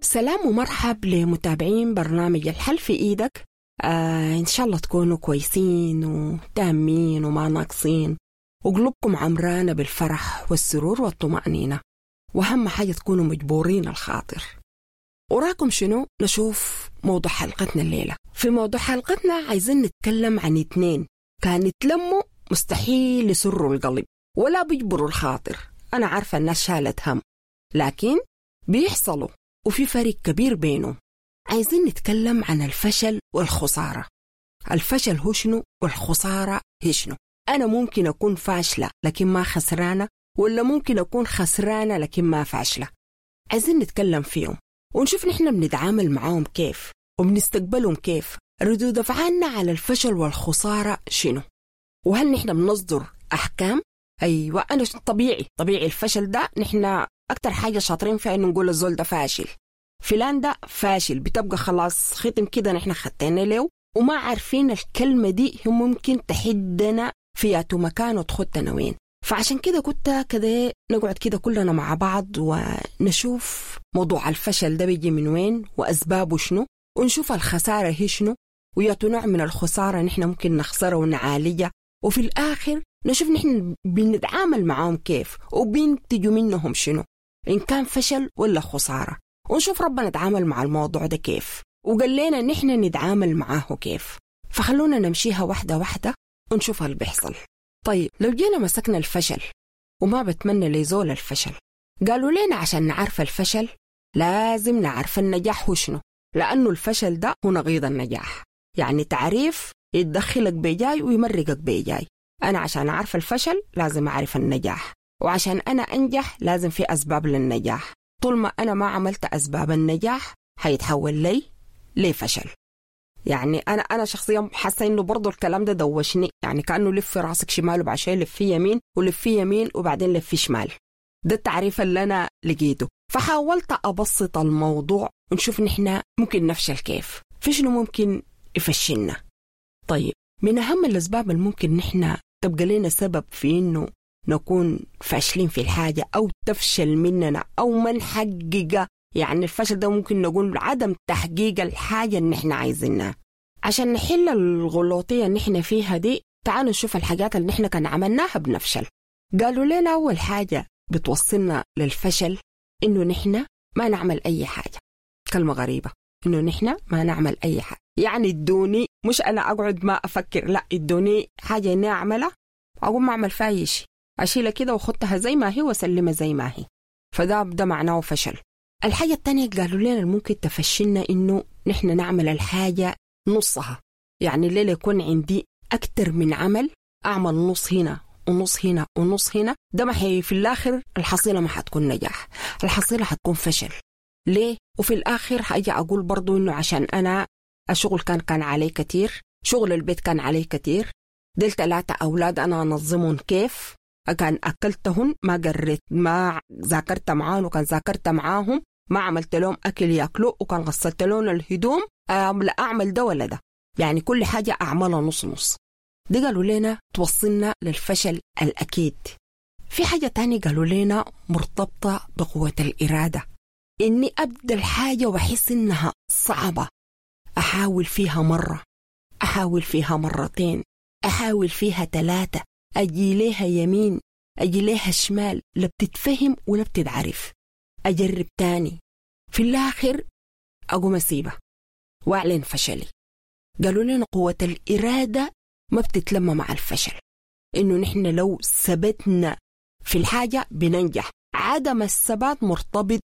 سلام ومرحب لمتابعين برنامج الحل في إيدك. إن شاء الله تكونوا كويسين وتامين وما ناقصين وقلوبكم عمرانة بالفرح والسرور والطمأنينة، وأهم حاجة تكونوا مجبورين الخاطر. وراكم شنو؟ نشوف موضوع حلقتنا الليلة. في موضوع حلقتنا عايزين نتكلم عن 2 كان يتلموا مستحيل يسروا القلب ولا بيجبروا الخاطر. أنا عارفة الناس شالت هم، لكن بيحصلوا وفي فرق كبير بينهم. عايزين نتكلم عن الفشل والخسارة. الفشل هو شنو والخسارة هي شنو؟ أنا ممكن أكون فاشلة لكن ما خسرانة، ولا ممكن أكون خسرانة لكن ما فاشلة. عايزين نتكلم فيهم ونشوف نحن بنتعامل معاهم كيف وبنستقبلهم كيف. ردود أفعالنا على الفشل والخسارة شنو؟ وهل نحن بنصدر أحكام؟ أيوة، أنا طبيعي الفشل ده نحن أكتر حاجة شاطرين فيها إنه نقول الزول ده فاشل، فلان ده فاشل، بتبقى خلاص ختم كده نحن خدتنا له وما عارفين الكلمة دي هم ممكن تحدنا فياتو مكان وتخدنا وين. فعشان كده كنت كده نقعد كده كلنا مع بعض ونشوف موضوع الفشل ده بيجي من وين وأسبابه شنو، ونشوف الخسارة هي شنو، وياتو نوع من الخسارة نحن ممكن نخسره ونعالجه، وفي الآخر نشوف نحن بنتعامل معهم كيف وبينتجوا منهم شنو، إن كان فشل ولا خسارة، ونشوف ربنا نتعامل مع الموضوع ده كيف وقال لنا نحن نتعامل معاه كيف. فخلونا نمشيها واحدة واحدة ونشوف اللي بيحصل. طيب لو جينا مسكنا الفشل، وما بتمنى ليزول الفشل، قالوا لنا عشان نعرف الفشل لازم نعرف النجاح هو شنو، لأنه الفشل ده هو نقيض النجاح. يعني تعريف يتدخلك بيجاي ويمرقك بيجاي. أنا عشان أعرف الفشل لازم أعرف النجاح، وعشان أنا أنجح لازم في أسباب للنجاح. طول ما أنا ما عملت أسباب النجاح هيتحول لي فشل. يعني أنا شخصيا حاسة إنه برضو الكلام ده دوشني، يعني كأنه لف في راسك شمال وبعشان لف في يمين ولف في يمين وبعدين لف في شمال. ده التعريف اللي أنا لقيته. فحاولت أبسط الموضوع ونشوف نحن ممكن نفشل كيف، في شنو ممكن يفشلنا. طيب من أهم الأسباب اللي ممكن نحن تبقى لنا سبب في إنه نكون فاشلين في الحاجة أو تفشل مننا أو ما نحقق، يعني الفشل ده ممكن نقول عدم تحقيق الحاجة اللي نحن عايزينها. عشان نحل الغلوطية اللي نحن فيها دي، تعالوا نشوف الحاجات اللي نحن كان عملناها بنفشل. قالوا لنا أول حاجة بتوصلنا للفشل إنه نحن ما نعمل أي حاجة. كلمة غريبة، إنه نحن ما نعمل أي حاجة. يعني ادوني، مش أنا أقعد ما أفكر، لا ادوني حاجة إني أعملها أقوم ما أعمل فيها أي شيء، أشيلها كده وخدتها زي ما هي وسلمها زي ما هي. فده معناه فشل. الحاجة التانية قالوا لنا ممكن تفشلنا إنه نحن نعمل الحاجة نصها. يعني الليلة يكون عندي أكتر من عمل، أعمل نص هنا ونص هنا ونص هنا، ده ما هي في الآخر الحصيلة ما حتكون نجاح، الحصيلة حتكون فشل. ليه؟ وفي الآخر حاجة أقول برضو إنه عشان أنا الشغل كان علي كتير، شغل البيت كان علي كتير، دل 3 أولاد أنا أنظمهم كيف، كان أكلتهن، ما قريت، ما ذاكرت معاهم، وكان ذاكرت معاهم، ما عملت لهم أكل يأكلوا، وكان غسلت لهم الهدوم، لا أعمل ده ولا ده، يعني كل حاجة أعملها نص نص. دي قالوا لنا توصلنا للفشل الأكيد. في حاجة تانية قالوا لنا مرتبطة بقوة الإرادة، إني أبدأ الحاجة وأحس إنها صعبة، أحاول فيها مرة، أحاول فيها مرتين، أحاول فيها 3، أجي ليها يمين أجي ليها شمال، لا بتتفهم ولا بتتعرف، أجرب تاني، في الآخر أقوم أسيبها وأعلن فشلي. قالوا لنا قوة الإرادة ما بتتلم مع الفشل، إنه نحن لو ثبتنا في الحاجة بننجح. عدم الثبات مرتبط